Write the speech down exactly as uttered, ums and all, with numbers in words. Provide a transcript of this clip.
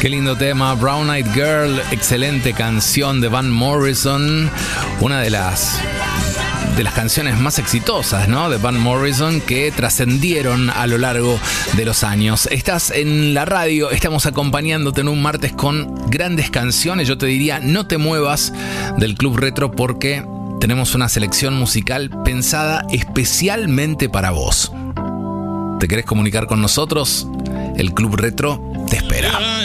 Qué lindo tema, Brown Eyed Girl, excelente canción de Van Morrison, una de las de las canciones más exitosas, ¿no? De Van Morrison, que trascendieron a lo largo de los años. Estás en la radio, estamos acompañándote en un martes con grandes canciones. Yo te diría, no te muevas del Club Retro porque tenemos una selección musical pensada especialmente para vos. ¿Te querés comunicar con nosotros? El Club Retro te espera.